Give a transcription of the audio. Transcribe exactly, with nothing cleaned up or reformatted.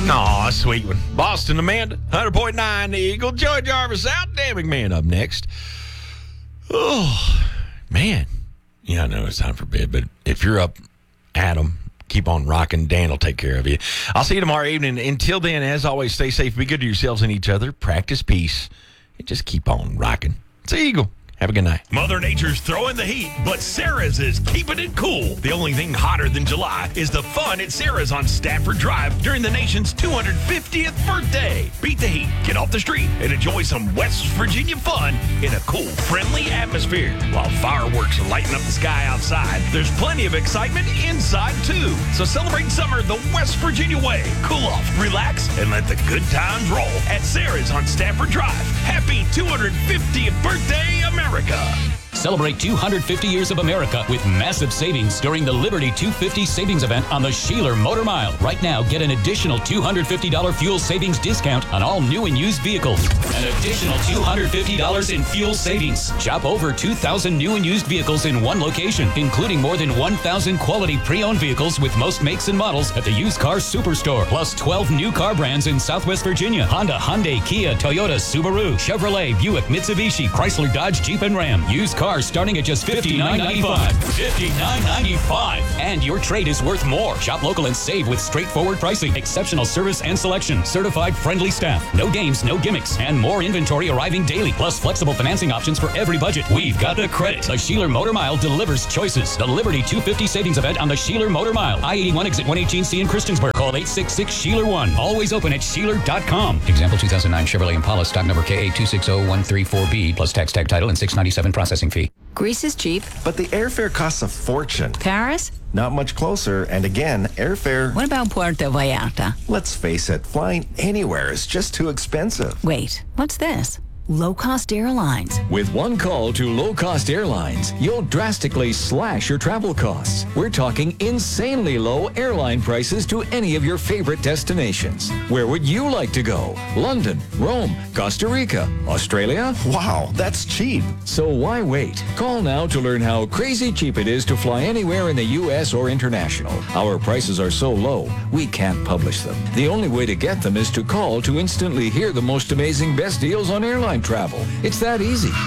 Aw, sweet one. Boston, Amanda, one hundred point nine, the Eagle. Joey Jarvis out. Dan McMahon up next. Oh, man. Yeah, I know it's time for bed, but if you're up, Adam, keep on rocking. Dan will take care of you. I'll see you tomorrow evening. Until then, as always, stay safe. Be good to yourselves and each other. Practice peace. And just keep on rocking. It's the Eagle. Have a good night. Mother Nature's throwing the heat, but Sarah's is keeping it cool. The only thing hotter than July is the fun at Sarah's on Stafford Drive during the nation's two hundred fiftieth birthday. Beat the heat, get off the street, and enjoy some West Virginia fun in a cool, friendly atmosphere. While fireworks are lighting up the sky outside, there's plenty of excitement inside, too. So celebrate summer the West Virginia way. Cool off, relax, and let the good times roll at Sarah's on Stafford Drive. Happy two hundred fiftieth birthday, America. Celebrate two hundred fifty years of America with massive savings during the Liberty two fifty savings event on the Sheeler Motor Mile. Right now, get an additional two hundred fifty dollars fuel savings discount on all new and used vehicles. An additional two hundred fifty dollars in fuel savings. Shop over two thousand new and used vehicles in one location, including more than one thousand quality pre-owned vehicles with most makes and models at the Used Car Superstore. Plus twelve new car brands in Southwest Virginia. Honda, Hyundai, Kia, Toyota, Subaru, Chevrolet, Buick, Mitsubishi, Chrysler, Dodge, Jeep, and Ram. Used cars starting at just fifty-nine ninety-five. fifty-nine ninety-five. And your trade is worth more. Shop local and save with straightforward pricing, exceptional service and selection, certified friendly staff, no games, no gimmicks, and more inventory arriving daily, plus flexible financing options for every budget. We've got the credit. The Sheeler Motor Mile delivers choices. The Liberty two fifty savings event on the Sheeler Motor Mile. I eighty-one exit one eighteen C in Christiansburg. Call eight six six Sheeler one. Always open at Sheeler dot com. Example two thousand nine Chevrolet Impala, stock number K A two six zero one three four B, plus tax tag title and six ninety-seven processing fee. Greece is cheap. But the airfare costs a fortune. Paris? Not much closer, and again, airfare... What about Puerto Vallarta? Let's face it, flying anywhere is just too expensive. Wait, what's this? Low-cost airlines. With one call to low-cost airlines, you'll drastically slash your travel costs. We're talking insanely low airline prices to any of your favorite destinations. Where would you like to go? London, Rome, Costa Rica, Australia? Wow, that's cheap. So why wait? Call now to learn how crazy cheap it is to fly anywhere in the U S or international. Our prices are so low, we can't publish them. The only way to get them is to call to instantly hear the most amazing best deals on airline travel. It's that easy.